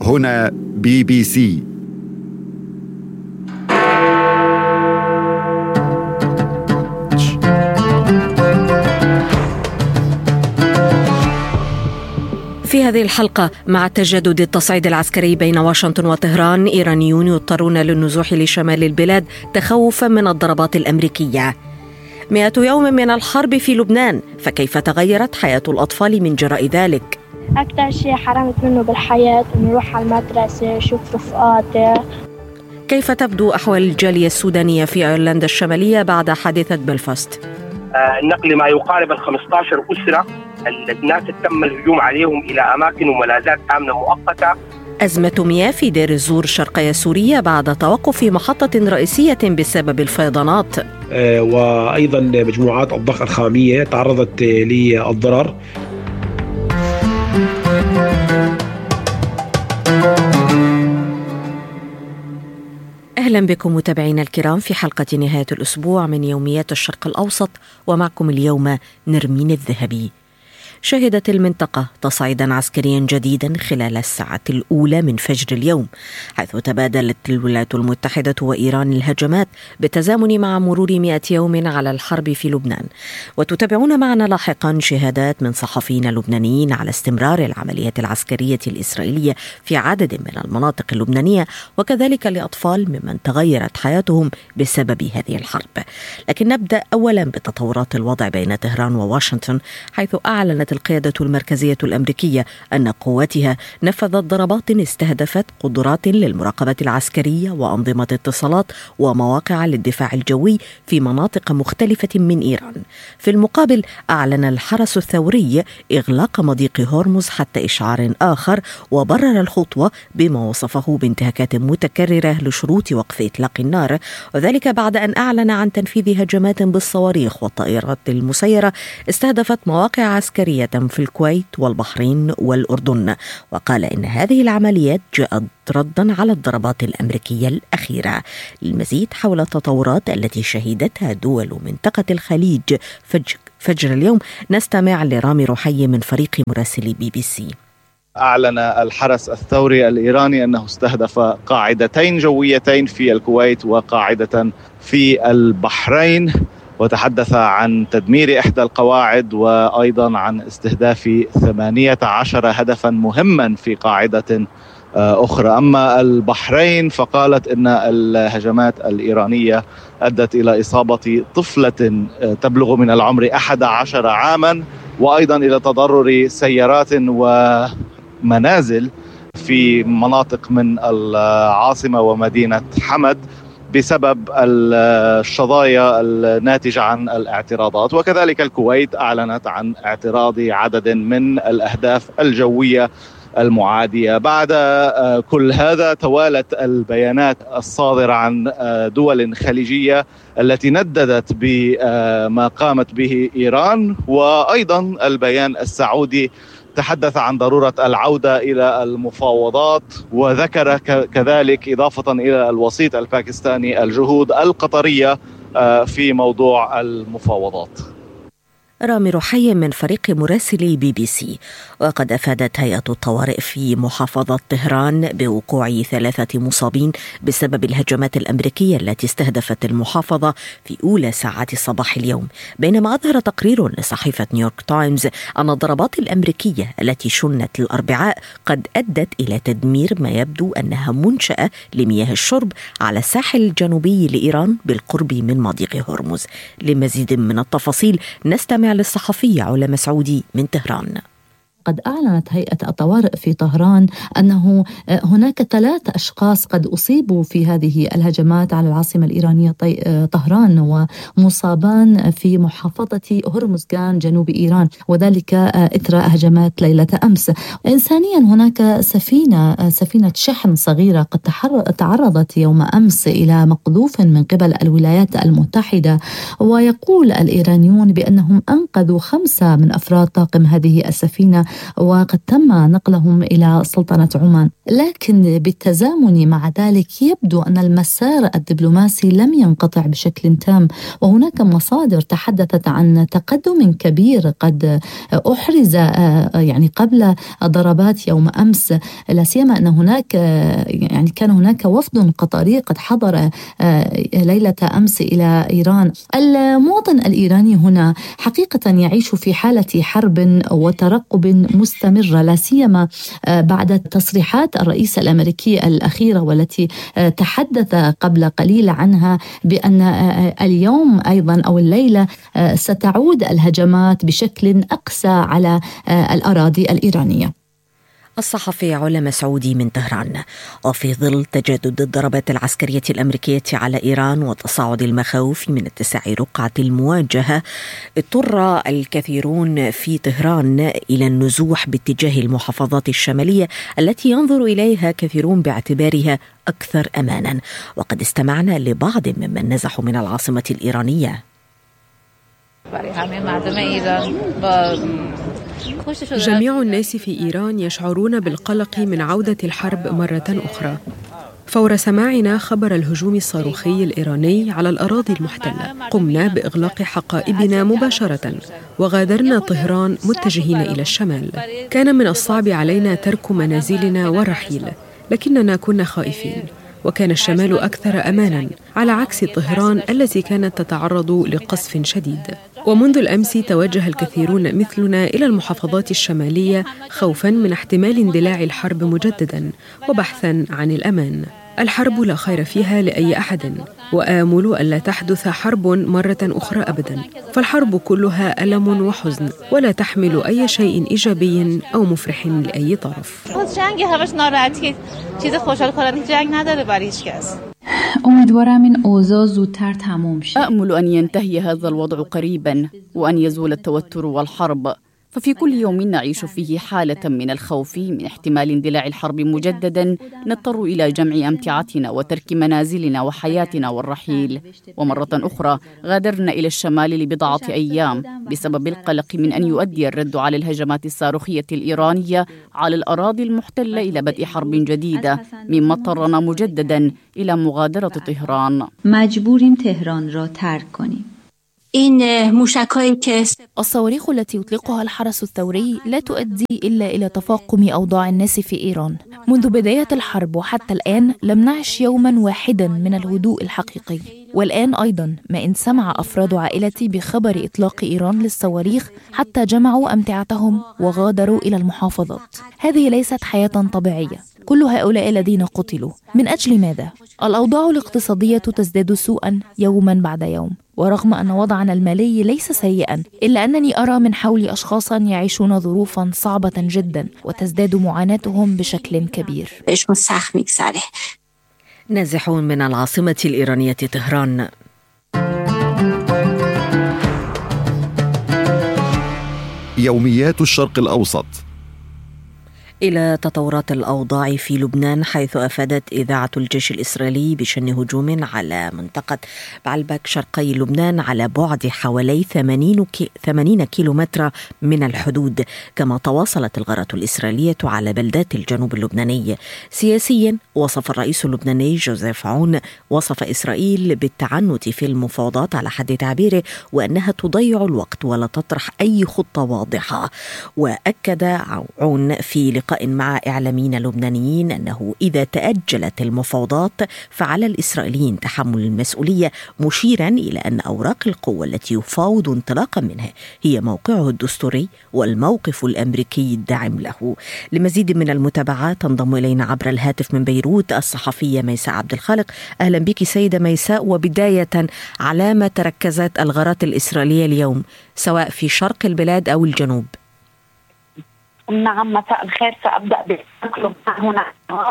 هنا BBC. في هذه الحلقة، مع تجدد التصعيد العسكري بين واشنطن وطهران، إيرانيون يضطرون للنزوح لشمال البلاد تخوفا من الضربات الأمريكية. 100 يوم من الحرب في لبنان، فكيف تغيرت حياة الأطفال من جراء ذلك؟ أكثر شيء حرمت منه بالحياة إنه أروح على المدرسة أشوف رفقاتي. كيف تبدو أحوال الجالية السودانية في أيرلندا الشمالية بعد حادثة بلفاست؟ نقل ما يقارب 15 أسرة، الناس تم الهجوم عليهم إلى أماكن وملاذات آمنة مؤقتة. أزمة مياه في دير الزور شرقي سوريا بعد توقف محطة رئيسية بسبب الفيضانات. وأيضا مجموعات الضخ الخامية تعرضت للضرر. أهلا بكم متابعينا الكرام في حلقة نهاية الأسبوع من يوميات الشرق الأوسط، ومعكم اليوم نرمين الذهبي. شهدت المنطقة تصعيدا عسكريا جديدا خلال الساعة الأولى من فجر اليوم، حيث تبادلت الولايات المتحدة وإيران الهجمات بتزامن مع مرور 100 يوم على الحرب في لبنان. وتتابعون معنا لاحقا شهادات من صحفيين لبنانيين على استمرار العمليات العسكرية الإسرائيلية في عدد من المناطق اللبنانية، وكذلك لأطفال ممن تغيرت حياتهم بسبب هذه الحرب. لكن نبدأ أولا بتطورات الوضع بين طهران وواشنطن، حيث أعلنت القيادة المركزية الأمريكية أن قواتها نفذت ضربات استهدفت قدرات للمراقبة العسكرية وأنظمة اتصالات ومواقع للدفاع الجوي في مناطق مختلفة من إيران. في المقابل، أعلن الحرس الثوري إغلاق مضيق هرمز حتى إشعار آخر، وبرر الخطوة بما وصفه بانتهاكات متكررة لشروط وقف إطلاق النار، وذلك بعد أن أعلن عن تنفيذ هجمات بالصواريخ والطائرات المسيرة استهدفت مواقع عسكرية في الكويت والبحرين والأردن. وقال إن هذه العمليات جاءت ردا على الضربات الأمريكية الأخيرة. للمزيد حول التطورات التي شهدتها دول منطقة الخليج فجر اليوم، نستمع لرامي رحي من فريق مراسلي BBC. أعلن الحرس الثوري الإيراني أنه استهدف قاعدتين جويتين في الكويت وقاعدة في البحرين، وتحدث عن تدمير إحدى القواعد وأيضا عن استهداف 18 هدفا مهما في قاعدة أخرى. أما البحرين فقالت إن الهجمات الإيرانية أدت إلى إصابة طفلة تبلغ من العمر 11 عاما، وأيضا إلى تضرر سيارات ومنازل في مناطق من العاصمة ومدينة حمد بسبب الشظايا الناتجة عن الاعتراضات. وكذلك الكويت أعلنت عن اعتراض عدد من الأهداف الجوية المعادية. بعد كل هذا توالت البيانات الصادرة عن دول خليجية التي نددت بما قامت به إيران، وأيضا البيان السعودي تحدث عن ضرورة العودة إلى المفاوضات، وذكر كذلك إضافة إلى الوسيط الباكستاني الجهود القطرية في موضوع المفاوضات. رامي رحي من فريق مراسلي BBC. وقد أفادت هيئة الطوارئ في محافظة طهران بوقوع 3 مصابين بسبب الهجمات الأمريكية التي استهدفت المحافظة في أولى ساعات صباح اليوم، بينما أظهر تقرير لصحيفة نيويورك تايمز أن الضربات الأمريكية التي شنت الأربعاء قد أدت إلى تدمير ما يبدو أنها منشأة لمياه الشرب على الساحل الجنوبي لإيران بالقرب من مضيق هرمز. لمزيد من التفاصيل نستمع للصحفي علا مسعودي من طهران. قد أعلنت هيئة الطوارئ في طهران أنه هناك 3 أشخاص قد أصيبوا في هذه الهجمات على العاصمة الإيرانية طهران، ومصابان في محافظة هرمزغان جنوب إيران، وذلك إثر هجمات ليلة أمس. إنسانيا، هناك سفينة شحن صغيرة قد تعرضت يوم أمس إلى مقذوف من قبل الولايات المتحدة، ويقول الإيرانيون بأنهم أنقذوا 5 من أفراد طاقم هذه السفينة وقد تم نقلهم إلى سلطنة عمان. لكن بالتزامن مع ذلك يبدو أن المسار الدبلوماسي لم ينقطع بشكل تام، وهناك مصادر تحدثت عن تقدم كبير قد أحرز يعني قبل ضربات يوم أمس، لا سيما أن هناك يعني كان هناك وفد قطري قد حضر ليلة أمس إلى إيران. المواطن الإيراني هنا حقيقة يعيش في حالة حرب وترقب مستمرة، لا سيما بعد تصريحات الرئيس الأمريكي الأخيرة والتي تحدث قبل قليل عنها بأن اليوم أيضا أو الليلة ستعود الهجمات بشكل أقسى على الأراضي الإيرانية. الصحفي علا مسعودي من طهران. وفي ظل تجدد الضربات العسكرية الأمريكية على إيران وتصاعد المخاوف من اتساع رقعة المواجهة، اضطر الكثيرون في طهران إلى النزوح باتجاه المحافظات الشمالية التي ينظر إليها كثيرون باعتبارها أكثر أمانا. وقد استمعنا لبعض ممن نزحوا من العاصمة الإيرانية. جميع الناس في إيران يشعرون بالقلق من عودة الحرب مرة أخرى فور سماعنا خبر الهجوم الصاروخي الإيراني على الأراضي المحتلة. قمنا بإغلاق حقائبنا مباشرة وغادرنا طهران متجهين إلى الشمال. كان من الصعب علينا ترك منازلنا والرحيل، لكننا كنا خائفين، وكان الشمال أكثر أماناً على عكس طهران التي كانت تتعرض لقصف شديد. ومنذ الأمس توجه الكثيرون مثلنا إلى المحافظات الشمالية خوفاً من احتمال اندلاع الحرب مجدداً وبحثاً عن الأمان. الحرب لا خير فيها لأي أحد، وآمل ألا تحدث حرب مرة أخرى أبداً، فالحرب كلها ألم وحزن ولا تحمل أي شيء إيجابي أو مفرح لأي طرف. أأمل أن ينتهي هذا الوضع قريباً وأن يزول التوتر والحرب، ففي كل يوم نعيش فيه حالة من الخوف من احتمال اندلاع الحرب مجدداً نضطر إلى جمع أمتعتنا وترك منازلنا وحياتنا والرحيل. ومرة أخرى غادرنا إلى الشمال لبضعة أيام بسبب القلق من أن يؤدي الرد على الهجمات الصاروخية الإيرانية على الأراضي المحتلة إلى بدء حرب جديدة، مما اضطرنا مجدداً إلى مغادرة طهران. مجبوریم تهران را ترک کنیم. الصواريخ التي يطلقها الحرس الثوري لا تؤدي إلا إلى تفاقم أوضاع الناس في إيران. منذ بداية الحرب وحتى الآن لم نعش يوما واحدا من الهدوء الحقيقي، والآن أيضا ما إن سمع أفراد عائلتي بخبر إطلاق إيران للصواريخ حتى جمعوا أمتعتهم وغادروا إلى المحافظات. هذه ليست حياة طبيعية. كل هؤلاء الذين قتلوا من أجل ماذا؟ الأوضاع الاقتصادية تزداد سوءا يوما بعد يوم، ورغم أن وضعنا المالي ليس سيئا إلا أنني أرى من حولي أشخاصا يعيشون ظروفا صعبة جدا وتزداد معاناتهم بشكل كبير. نازحون من العاصمة الإيرانية طهران. يوميات الشرق الأوسط. إلى تطورات الأوضاع في لبنان، حيث أفادت إذاعة الجيش الإسرائيلي بشن هجوم على منطقة بعلبك شرقي لبنان على بعد حوالي 80 كيلومتر من الحدود. كما تواصلت الغارات الإسرائيلية على بلدات الجنوب اللبناني. سياسيا، وصف الرئيس اللبناني جوزيف عون وصف إسرائيل بالتعنت في المفاوضات على حد تعبيره، وأنها تضيع الوقت ولا تطرح أي خطة واضحة. وأكد عون في لقاء مع إعلاميين لبنانيين أنه إذا تأجلت المفاوضات فعلى الإسرائيليين تحمل المسؤولية، مشيرا إلى أن أوراق القوة التي يفاوض انطلاقا منها هي موقعه الدستوري والموقف الأمريكي الداعم له. لمزيد من المتابعات تنضم إلينا عبر الهاتف من بيروت الصحفية ميساء عبد الخالق. أهلا بك سيدة ميساء. وبداية، على ما تركزت الغارات الإسرائيلية اليوم سواء في شرق البلاد أو الجنوب؟ نعم، مساء الخير. سأبدأ هنا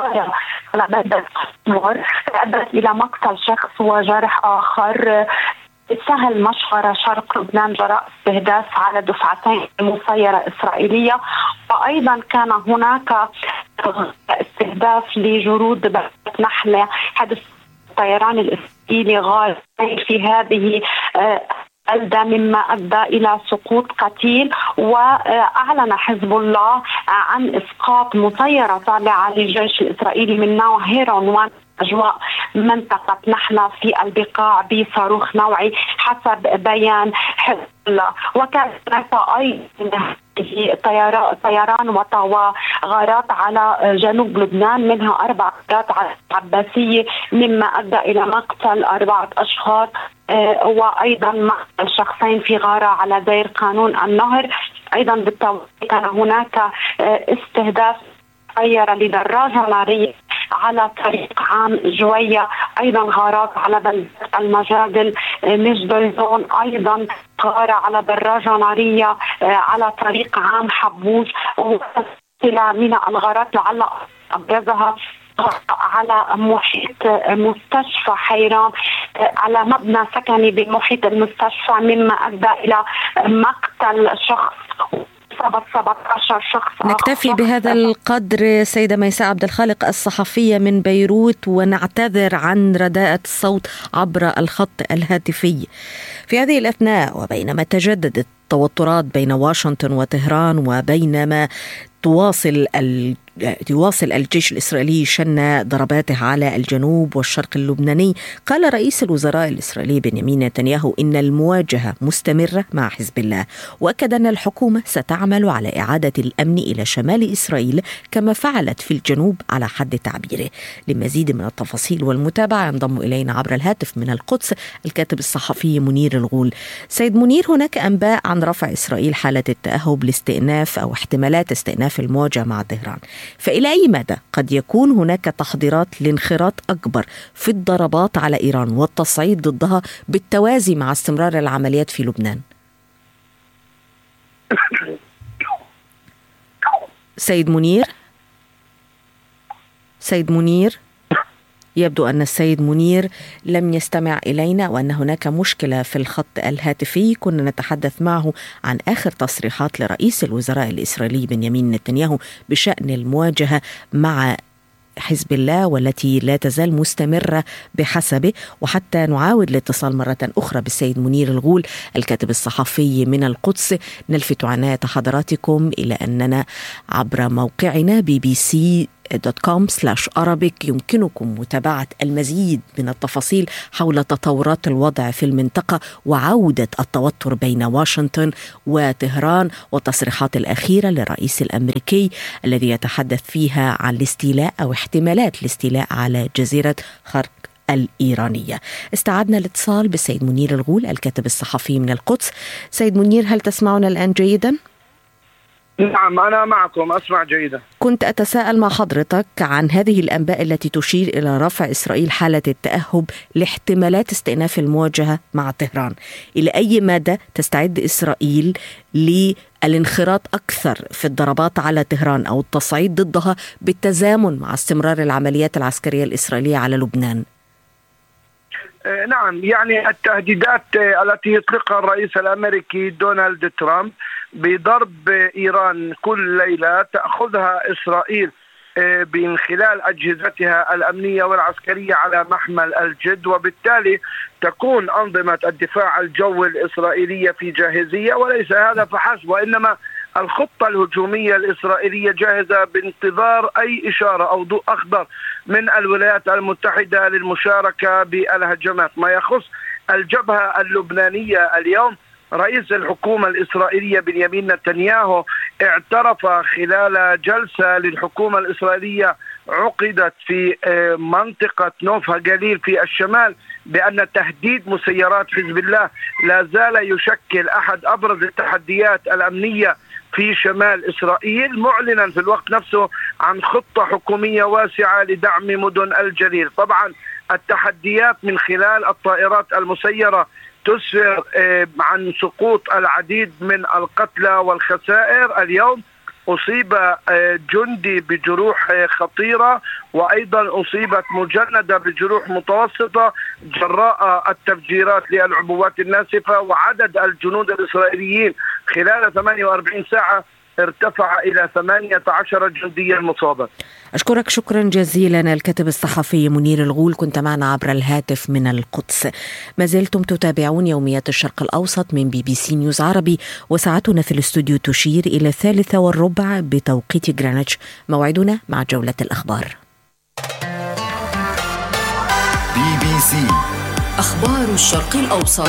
أدت إلى مقتل شخص وجرح آخر سهل مشهر شرق لبنان جراء استهداف على دفعتين مسيرة إسرائيلية، وأيضا كان هناك استهداف لجرود بلدة نحلة. حدث الطيران الإسرائيلي غار في هذه البلدة مما أدى إلى سقوط قتيل. وأعلن حزب الله عن إسقاط مسيرة تابعة للجيش الإسرائيلي من نوع هيرون أجواء منطقة نحلة في البقاع بصاروخ نوعي حسب بيان حزب الله. وكان هناك أيضا طيران وغارات على جنوب لبنان، منها 4 غارات على العباسية مما أدى إلى مقتل 4 أشخاص، وأيضا مقتل شخصين في غارة على دير قانون النهر. أيضا بالتوالي كان هناك استهداف مسيرة لدراجة نارية على طريق عام جوية، أيضا غارات على بلدة المجادل مجدلزون، أيضا غارة على دراجة نارية على طريق عام حبوش، وسلسلة من الغارات لعل أبرزها على محيط مستشفى حيران، على مبنى سكني بمحيط المستشفى، مما أدى إلى مقتل شخص 17 شخص. نكتفي بهذا القدر سيدة ميساء عبد الخالق الصحفية من بيروت، ونعتذر عن رداءة الصوت عبر الخط الهاتفي. في هذه الأثناء وبينما تجددت التوترات بين واشنطن وطهران، وبينما يواصل الجيش الإسرائيلي شن ضرباته على الجنوب والشرق اللبناني، قال رئيس الوزراء الإسرائيلي بنيامين نتنياهو إن المواجهة مستمرة مع حزب الله، وأكد أن الحكومة ستعمل على إعادة الأمن إلى شمال إسرائيل كما فعلت في الجنوب على حد تعبيره. لمزيد من التفاصيل والمتابعة ينضم إلينا عبر الهاتف من القدس الكاتب الصحفي منير الغول. سيد منير، هناك أنباء عن رفع إسرائيل حالة التأهب لاستئناف أو احتمالات استئناف المواجهة مع طهران، فإلى أي مدى قد يكون هناك تحضيرات لانخراط أكبر في الضربات على إيران والتصعيد ضدها بالتوازي مع استمرار العمليات في لبنان؟ سيد منير يبدو أن السيد منير لم يستمع إلينا، وأن هناك مشكلة في الخط الهاتفي. كنا نتحدث معه عن آخر تصريحات لرئيس الوزراء الإسرائيلي بنيامين نتنياهو بشأن المواجهة مع حزب الله، والتي لا تزال مستمرة بحسبه. وحتى نعاود الاتصال مرة أخرى بالسيد منير الغول الكاتب الصحفي من القدس، نلفت عناية حضراتكم إلى أننا عبر موقعنا bbc.com/Arabic يمكنكم متابعة المزيد من التفاصيل حول تطورات الوضع في المنطقة وعودة التوتر بين واشنطن وطهران، والتصريحات الأخيرة للرئيس الأمريكي الذي يتحدث فيها عن الاستيلاء أو احتمالات الاستيلاء على جزيرة خرق الإيرانية. استعدنا الاتصال بالسيد منير الغول الكاتب الصحفي من القدس. سيد منير، هل تسمعنا الآن جيدا؟ نعم، أنا معكم، أسمع جيدا. كنت أتساءل مع حضرتك عن هذه الأنباء التي تشير إلى رفع إسرائيل حالة التأهب لاحتمالات استئناف المواجهة مع طهران. إلى أي مدى تستعد إسرائيل للانخراط أكثر في الضربات على طهران أو التصعيد ضدها بالتزامن مع استمرار العمليات العسكرية الإسرائيلية على لبنان؟ نعم، يعني التهديدات التي يطلقها الرئيس الأمريكي دونالد ترامب بضرب إيران كل ليلة تأخذها إسرائيل من خلال أجهزتها الأمنية والعسكرية على محمل الجد، وبالتالي تكون أنظمة الدفاع الجوي الإسرائيلية في جاهزية. وليس هذا فحسب، وإنما الخطة الهجومية الإسرائيلية جاهزة بانتظار أي إشارة أو ضوء أخضر من الولايات المتحدة للمشاركة بالهجمات. ما يخص الجبهة اللبنانية اليوم، رئيس الحكومة الإسرائيلية بنيامين نتنياهو اعترف خلال جلسة للحكومة الإسرائيلية عقدت في منطقة نوفا جليل في الشمال بأن تهديد مسيرات حزب الله لا زال يشكل أحد أبرز التحديات الأمنية في شمال إسرائيل، معلنا في الوقت نفسه عن خطة حكومية واسعة لدعم مدن الجليل. طبعا التحديات من خلال الطائرات المسيرة تسفر عن سقوط العديد من القتلى والخسائر. اليوم أصيب جندي بجروح خطيرة، وأيضا أصيبت مجندة بجروح متوسطة جراء التفجيرات للعبوات الناسفة. وعدد الجنود الإسرائيليين خلال 48 ساعة ارتفع إلى 18 جنديا مصابا. أشكرك شكرا جزيلا الكاتب الصحفي منير الغول، كنت معنا عبر الهاتف من القدس. ما زلتم تتابعون يوميات الشرق الأوسط من BBC نيوز عربي، وساعتنا في الاستوديو تشير إلى 3:15 بتوقيت غرينتش. موعدنا مع جولة الأخبار. BBC أخبار الشرق الأوسط.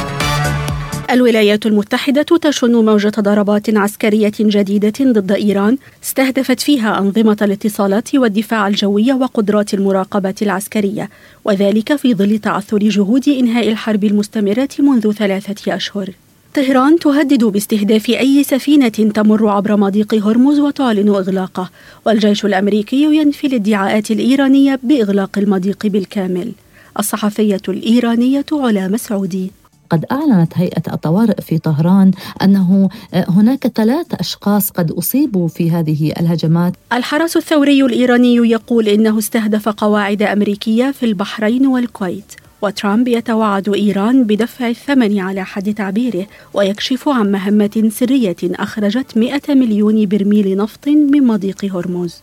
الولايات المتحدة تشن موجة ضربات عسكرية جديدة ضد إيران استهدفت فيها أنظمة الاتصالات والدفاع الجوي وقدرات المراقبة العسكرية، وذلك في ظل تعثر جهود إنهاء الحرب المستمرة منذ 3 أشهر. طهران تهدد باستهداف أي سفينة تمر عبر مضيق هرمز وتعلن إغلاقه، والجيش الأمريكي ينفي الادعاءات الإيرانية بإغلاق المضيق بالكامل. الصحفية الإيرانية علا مسعودي. قد أعلنت هيئة الطوارئ في طهران أنه هناك 3 أشخاص قد أصيبوا في هذه الهجمات. الحرس الثوري الإيراني يقول إنه استهدف قواعد أمريكية في البحرين والكويت، وترامب يتوعد إيران بدفع الثمن على حد تعبيره، ويكشف عن مهمة سرية أخرجت 100 مليون برميل نفط من مضيق هرمز.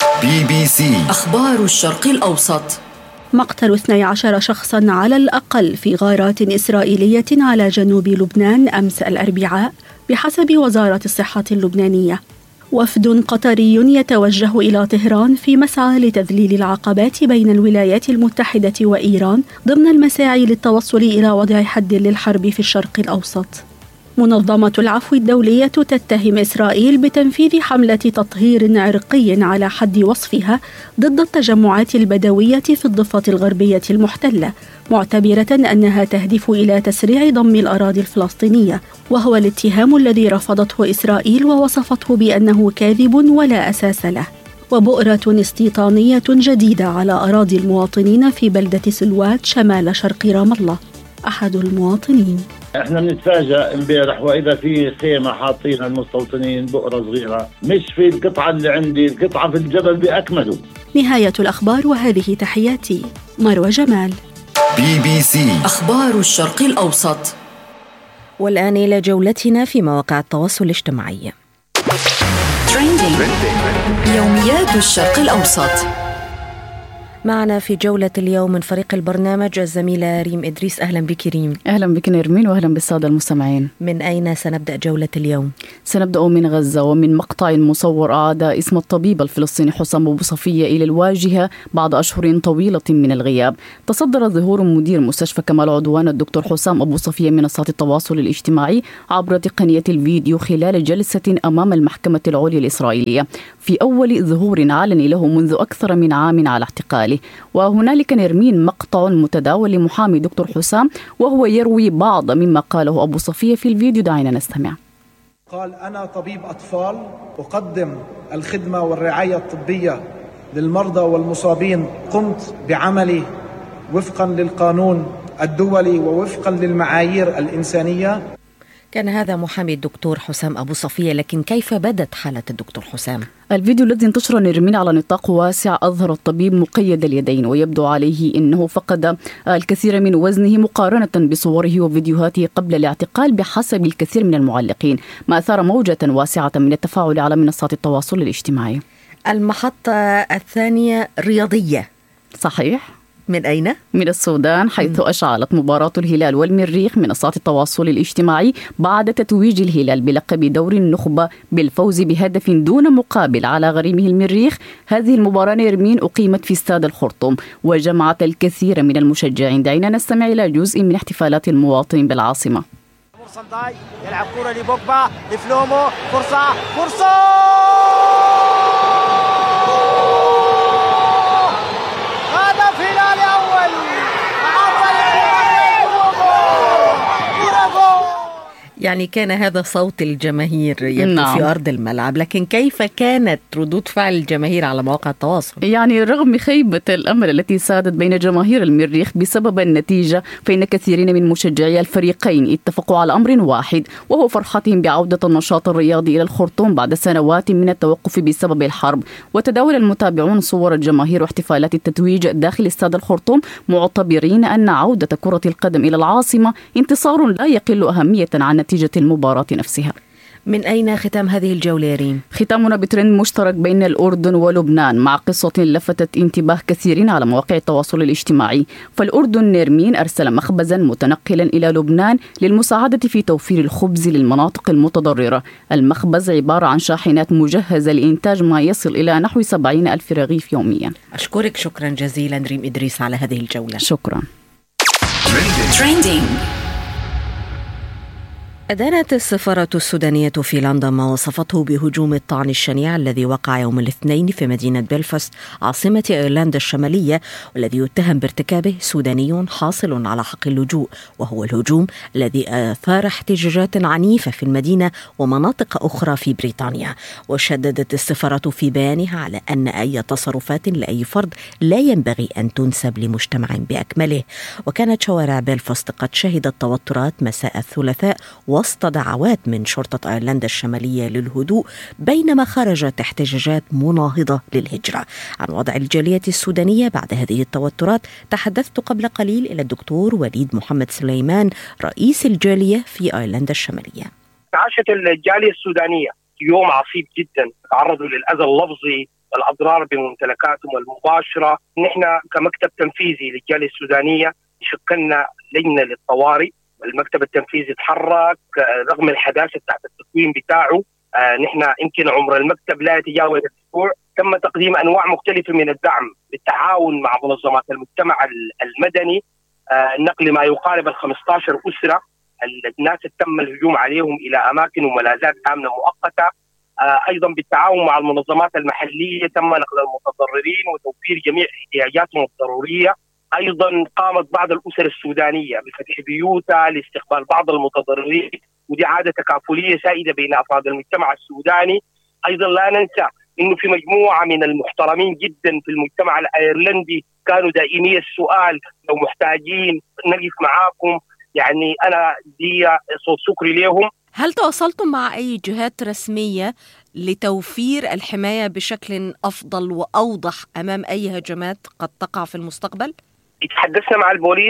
BBC أخبار الشرق الأوسط. مقتل 12 شخصاً على الأقل في غارات إسرائيلية على جنوب لبنان أمس الأربعاء بحسب وزارة الصحة اللبنانية. وفد قطري يتوجه إلى طهران في مسعى لتذليل العقبات بين الولايات المتحدة وإيران ضمن المساعي للتوصل إلى وضع حد للحرب في الشرق الأوسط. منظمة العفو الدولية تتهم إسرائيل بتنفيذ حملة تطهير عرقي على حد وصفها ضد التجمعات البدوية في الضفة الغربية المحتلة، معتبرة أنها تهدف إلى تسريع ضم الأراضي الفلسطينية، وهو الاتهام الذي رفضته إسرائيل ووصفته بأنه كاذب ولا أساس له. وبؤرة استيطانية جديدة على أراضي المواطنين في بلدة سلوات شمال شرق رام الله. أحد المواطنين: احنا بنتفاجأ امبارح واذا في خيمه حاطين المستوطنين بؤره صغيره، مش في القطعه اللي عندي، القطعه في الجبل باكمله. نهايه الاخبار، وهذه تحياتي مروى جمال. BBC أخبار الشرق الأوسط. والآن إلى جولتنا في مواقع التواصل الاجتماعي. يوميات الشرق الأوسط. معنا في جولة اليوم من فريق البرنامج الزميلة ريم إدريس. أهلا بك ريم. أهلا بك نرمين، وأهلا بالسادة المستمعين. من أين سنبدأ جولة اليوم؟ سنبدأ من غزة، ومن مقطع مصور أعاد اسم الطبيب الفلسطيني حسام أبو صفية إلى الواجهة بعد أشهر طويلة من الغياب. تصدر ظهور مدير مستشفى كمال عدوان الدكتور حسام أبو صفية منصات التواصل الاجتماعي عبر تقنية الفيديو خلال جلسة أمام المحكمة العليا الإسرائيلية، في أول ظهور علني له منذ أكثر من عام على اعتقاله. وهنالك نرمين مقطع متداول لمحامي دكتور حسام وهو يروي بعض مما قاله أبو صفية في الفيديو. دعينا نستمع. قال: أنا طبيب أطفال، أقدم الخدمة والرعاية الطبية للمرضى والمصابين، قمت بعملي وفقا للقانون الدولي ووفقا للمعايير الإنسانية. كان هذا محامي الدكتور حسام أبو صفية، لكن كيف بدت حالة الدكتور حسام؟ الفيديو الذي انتشر نرمين على نطاق واسع أظهر الطبيب مقيد اليدين، ويبدو عليه أنه فقد الكثير من وزنه مقارنة بصوره وفيديوهاته قبل الاعتقال بحسب الكثير من المعلقين، ما أثار موجة واسعة من التفاعل على منصات التواصل الاجتماعي. المحطة الثانية رياضية. صحيح. من أين؟ من السودان، حيث أشعلت مباراة الهلال والمريخ منصات التواصل الاجتماعي بعد تتويج الهلال بلقب دور النخبة بالفوز بهدف دون مقابل على غريمه المريخ. هذه المباراة نرمين أقيمت في استاد الخرطوم وجمعت الكثير من المشجعين. دعينا نستمع إلى جزء من احتفالات المواطنين بالعاصمة. يلعب كرة لبوجبا لفلومو، فرصة يعني كان هذا صوت الجماهير يبدو في أرض الملعب، لكن كيف كانت ردود فعل الجماهير على مواقع التواصل؟ يعني رغم خيبة الأمل التي سادت بين جماهير المريخ بسبب النتيجة، فإن كثيرين من مشجعي الفريقين اتفقوا على أمر واحد، وهو فرحتهم بعودة النشاط الرياضي إلى الخرطوم بعد سنوات من التوقف بسبب الحرب. وتداول المتابعون صور الجماهير واحتفالات التتويج داخل استاد الخرطوم، معتبرين أن عودة كرة القدم إلى العاصمة انتصار لا يقل أهمية عن نتيجة المباراة نفسها. من أين ختام هذه الجولة يا ريم؟ ختامنا بترند مشترك بين الأردن ولبنان مع قصة لفتت انتباه كثيرين على مواقع التواصل الاجتماعي. فالأردن نيرمين أرسل مخبزا متنقلا إلى لبنان للمساعدة في توفير الخبز للمناطق المتضررة. المخبز عبارة عن شاحنات مجهزة لإنتاج ما يصل إلى نحو 70,000 رغيف يوميا. أشكرك شكرا جزيلا ريم إدريس على هذه الجولة. شكرا. أدانت السفارة السودانية في لندن ما وصفته بهجوم الطعن الشنيع الذي وقع يوم الاثنين في مدينة بلفاست عاصمة أيرلندا الشمالية، والذي يتهم بارتكابه سوداني حاصل على حق اللجوء، وهو الهجوم الذي أثار احتجاجات عنيفة في المدينة ومناطق أخرى في بريطانيا. وشددت السفارة في بيانها على أن أي تصرفات لأي فرد لا ينبغي أن تنسب لمجتمع بأكمله. وكانت شوارع بلفاست قد شهدت توترات مساء الثلاثاء وسط دعوات من شرطة أيرلندا الشمالية للهدوء، بينما خرجت احتجاجات مناهضة للهجرة. عن وضع الجالية السودانية بعد هذه التوترات تحدثت قبل قليل إلى الدكتور وليد محمد سليمان رئيس الجالية في أيرلندا الشمالية. عاشت الجالية السودانية يوم عصيب جدا، تعرضوا للأذى اللفظي والأضرار بممتلكاتهم المباشرة. نحن كمكتب تنفيذي للجالية السودانية شكلنا لجنة للطوارئ، المكتب التنفيذي تحرك رغم الحداثة تحت التكوين بتاعه. نحن يمكن عمر المكتب لا يتجاوز الأسبوع. تم تقديم أنواع مختلفة من الدعم بالتعاون مع منظمات المجتمع المدني، نقل ما يقارب 15 أسرة الناس تم الهجوم عليهم إلى أماكن وملاذات آمنة مؤقتة. أيضا بالتعاون مع المنظمات المحلية تم نقل المتضررين وتوفير جميع احتياجاتهم الضرورية. أيضا قامت بعض الأسر السودانية بفتح بيوتها لاستقبال بعض المتضررين، ودي عادة تكافلية سائدة بين أفراد المجتمع السوداني. أيضا لا ننسى إنه في مجموعة من المحترمين جدا في المجتمع الأيرلندي كانوا دائمي السؤال لو محتاجين نقف معاكم، يعني أنا دي صوت شكري لهم. هل تواصلتم مع أي جهات رسمية لتوفير الحماية بشكل أفضل وأوضح أمام أي هجمات قد تقع في المستقبل؟ تحدثنا مع البوليس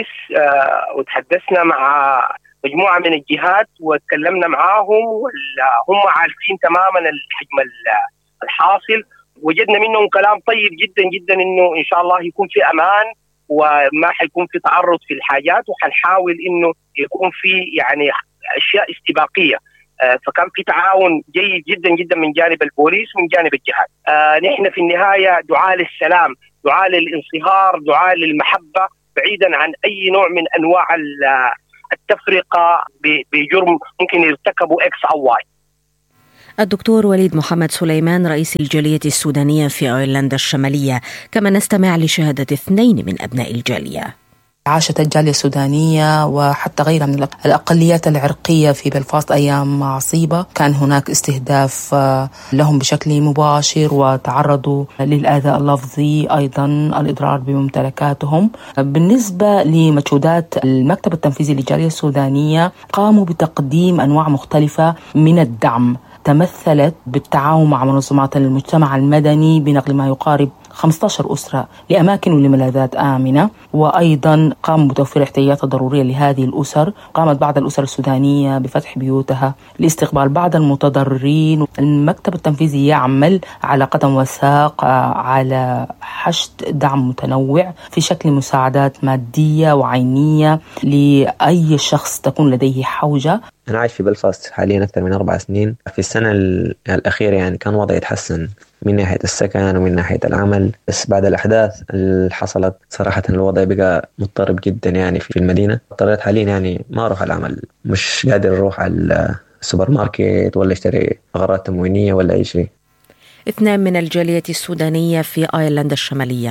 وتحدثنا مع مجموعة من الجهات وتكلمنا معاهم، وهم عارفين تماما الحجم الحاصل. وجدنا منهم كلام طيب جدا جدا إنه إن شاء الله يكون في أمان وما حيكون في تعرض في الحاجات، وحنحاول إنه يكون في يعني أشياء استباقية. فكان في تعاون جيد جدا جدا من جانب البوليس ومن جانب الجهات. نحن في النهاية دعاء للسلام، دعاء للانصهار، دعاء للمحبة، بعيدا عن أي نوع من أنواع التفرقة بجرم ممكن يرتكبوا إكس أو واي. الدكتور وليد محمد سليمان رئيس الجالية السودانية في أيرلندا الشمالية. كما نستمع لشهادة 2 من أبناء الجالية. عاشت الجالية السودانية وحتى غيرها من الأقليات العرقية في بلفاست أيام عصيبة، كان هناك استهداف لهم بشكل مباشر وتعرضوا للأذى اللفظي، أيضا الإضرار بممتلكاتهم. بالنسبة لمجهودات المكتب التنفيذي للجالية السودانية، قاموا بتقديم أنواع مختلفة من الدعم تمثلت بالتعاون مع منظمات المجتمع المدني بنقل ما يقارب 15 أسرة لأماكن ولملاذات آمنة، وأيضا قاموا بتوفير احتياجات ضرورية لهذه الأسر. قامت بعض الأسر السودانية بفتح بيوتها لاستقبال بعض المتضررين. المكتب التنفيذي يعمل على قدم وساق على حشد دعم متنوع في شكل مساعدات مادية وعينية لأي شخص تكون لديه حوجة. أنا عايش في بلفاست حاليا أكثر من 4 سنين. في السنة الأخيرة يعني كان وضعي يتحسن من ناحية السكن ومن ناحية العمل، بس بعد الأحداث اللي حصلت صراحة الوضع بقى مضطرب جدا يعني في المدينة. اضطريت حاليا يعني ما أروح على العمل، مش قادر أروح على السوبر ماركت ولا اشتري أغراض تموينية ولا أي شيء. 2 من الجالية السودانية في أيرلندا الشمالية.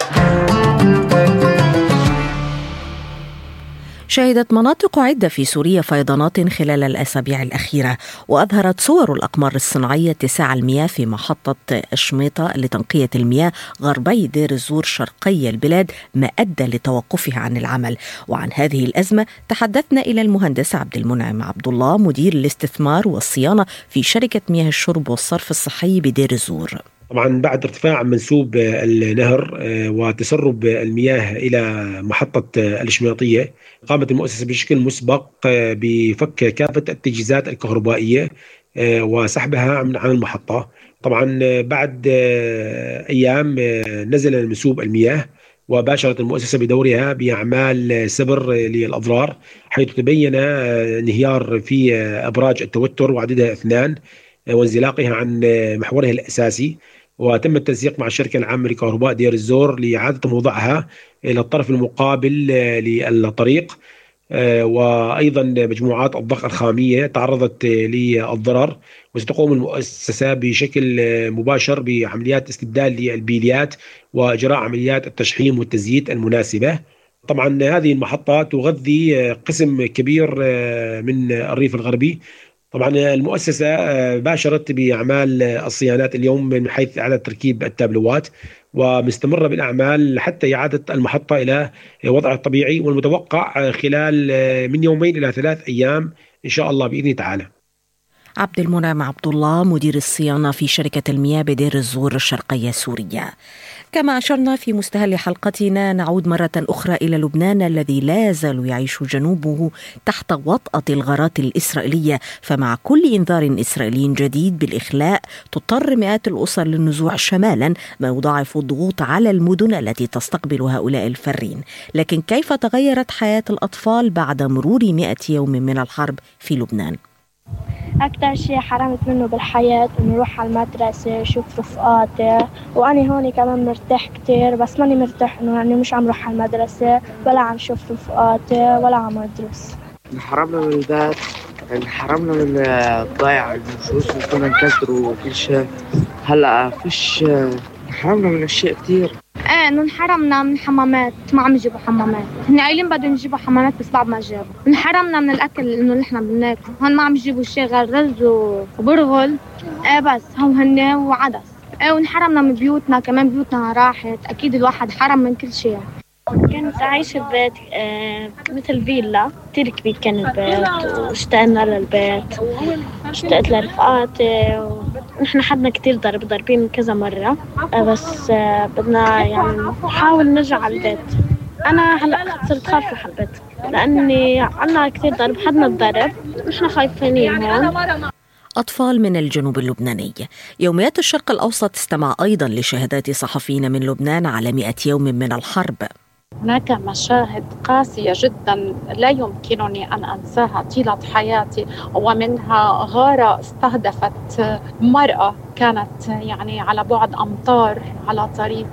شهدت مناطق عدة في سوريا فيضانات خلال الأسابيع الأخيرة، وأظهرت صور الأقمار الصناعية اتساع المياه في محطة شميطة لتنقية المياه غربي دير الزور شرقي البلاد، ما أدى لتوقفها عن العمل. وعن هذه الأزمة تحدثنا إلى المهندس عبد المنعم عبد الله مدير الاستثمار والصيانة في شركة مياه الشرب والصرف الصحي بدير الزور. طبعا بعد ارتفاع منسوب النهر وتسرب المياه إلى محطة الشميطية، قامت المؤسسة بشكل مسبق بفك كافة التجهيزات الكهربائية وسحبها عن المحطة. طبعا بعد أيام نزل المنسوب المياه، وباشرت المؤسسة بدورها بأعمال سبر للأضرار، حيث تبين انهيار في أبراج التوتر وعددها 2 وانزلاقها عن محورها الأساسي. وتم التنسيق مع الشركة العامة لكهرباء دير الزور لإعادة موضعها إلى الطرف المقابل للطريق. وأيضا مجموعات الضغط الخامية تعرضت للضرر، وستقوم المؤسسة بشكل مباشر بعمليات استبدال للبيليات وإجراء عمليات التشحيم والتزييت المناسبة. طبعا هذه المحطة تغذي قسم كبير من الريف الغربي. طبعا المؤسسة باشرت بأعمال الصيانات اليوم من حيث إعادة تركيب التابلوات، ومستمرة بالأعمال حتى إعادة المحطة إلى وضعها الطبيعي، والمتوقع خلال من 2 إلى 3 أيام إن شاء الله بإذن تعالى. عبد المنعم عبد الله، مدير الصيانة في شركة المياه بدير الزور الشرقية سوريا. كما أشرنا في مستهل حلقتنا، نعود مرة أخرى إلى لبنان الذي لا يزال يعيش جنوبه تحت وطأة الغارات الإسرائيلية، فمع كل إنذار إسرائيلي جديد بالإخلاء تضطر مئات الأسر للنزوع شمالا، ما يضاعف الضغوط على المدن التي تستقبل هؤلاء الفارين. لكن كيف تغيرت حياة الأطفال بعد مرور 100 يوم من الحرب في لبنان؟ أكتر شيء حرمت منه بالحياة إنه أروح على المدرسة أشوف رفقاتي، وأنا هون كمان مرتاح كتير، بس ماني مرتاح إنه يعني مش عم روح على المدرسة ولا عم شوف رفقاتي ولا عم أدرس. انحرمنا من البيت، انحرمنا من الضيعة، الفلوس اللي كنا نكسروا وكل شيء. هلا فيش، انحرمنا من أشياء كتير. إنه انحرمنا من حمامات، ما عم يجيبوا حمامات، هن قايلين بدهم يجيبوا حمامات بس بعد ما جابوا. انحرمنا من الأكل إنه اللي إحنا بناكله، هون ما عم يجيبوا شيء غير رز وبرغل، بس هو هن وعدس. وانحرمنا من بيوتنا، كمان بيوتنا راحت، أكيد الواحد حرم من كل شيء. كنت عايشة ببيت مثل فيلا كتير كبير كان البيت، واشتقنا للبيت، اشتقت لرفقاتي، ونحن حدنا كتير ضاربين كذا مرة، بس بدنا يعني نحاول نرجع على البيت. أنا هلأ صرت خايفة على البيت لأني عنا كتير ضرب، حدنا الضرب، نحن خايفين هون. أطفال من الجنوب اللبناني. يوميات الشرق الأوسط استمع أيضا لشهادات صحفيين من لبنان على 100 يوم من الحرب. هناك مشاهد قاسية جدا لا يمكنني أن أنساها طيلة حياتي، ومنها غارة استهدفت مرأة كانت يعني على بعد أمتار على طريق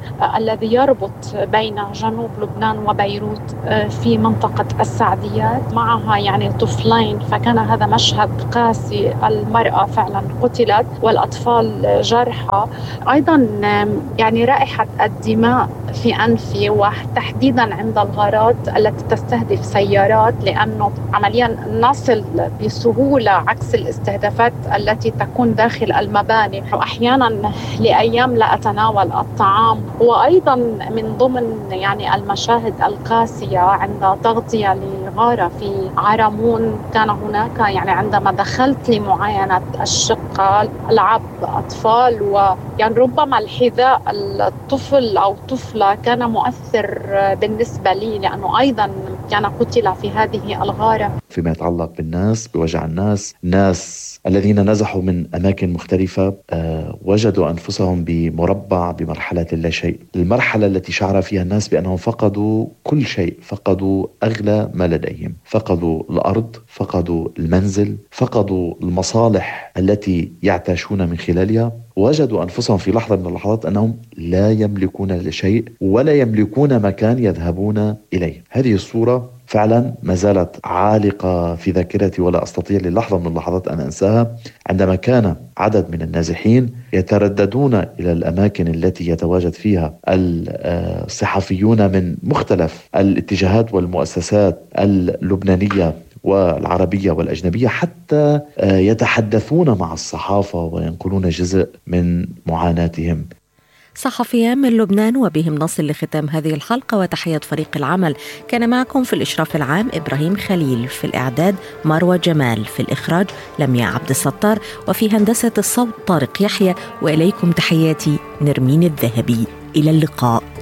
الذي يربط بين جنوب لبنان وبيروت في منطقة السعديات، معها يعني طفلين، فكان هذا مشهد قاسي. المرأة فعلا قتلت والأطفال جرحى. أيضا يعني رائحة الدماء في أنفي، وتحديدا عند الغارات التي تستهدف سيارات، لأنه عمليا نصل بسهولة عكس الاستهدافات التي تكون داخل المباني، وأحيانا لأيام لا أتناول الطعام. وأيضا من ضمن يعني المشاهد القاسية عند تغطية لغارة في عرمون، كان هناك يعني عندما دخلت لمعاينة الشقة ألعاب أطفال، ويعني ربما الحذاء الطفل أو طفلة كان مؤثر بالنسبة لي، لأنه أيضا كان قتل في هذه الغارة. فيما يتعلق بالناس، بوجع الناس الذين نزحوا من أماكن مختلفة وجدوا أنفسهم بمربع بمرحلة لا شيء، المرحلة التي شعر فيها الناس بأنهم فقدوا كل شيء، فقدوا أغلى ما لديهم، فقدوا الأرض، فقدوا المنزل، فقدوا المصالح التي يعتاشون من خلالها، وجدوا أنفسهم في لحظة من اللحظات أنهم لا يملكون شيء ولا يملكون مكان يذهبون إليه. هذه الصورة فعلا ما زالت عالقة في ذاكرتي، ولا أستطيع للحظة من اللحظات أن أنساها، عندما كان عدد من النازحين يترددون إلى الأماكن التي يتواجد فيها الصحفيون من مختلف الاتجاهات والمؤسسات اللبنانية والعربية والأجنبية، حتى يتحدثون مع الصحافة وينقلون جزء من معاناتهم. صحفيان من لبنان، وبهم نصل لختام هذه الحلقة، وتحية فريق العمل. كان معكم في الإشراف العام إبراهيم خليل، في الإعداد مروة جمال، في الإخراج لمياء عبد الستار، وفي هندسة الصوت طارق يحيى. وإليكم تحياتي نرمين الذهبي. إلى اللقاء.